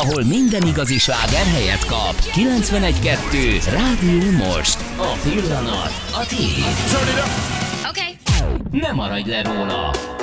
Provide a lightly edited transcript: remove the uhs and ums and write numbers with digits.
ahol minden igazi sláger helyet kap. 91.2 Rádió Most. A pillanat a tiéd. Okay. Ne maradj le róla.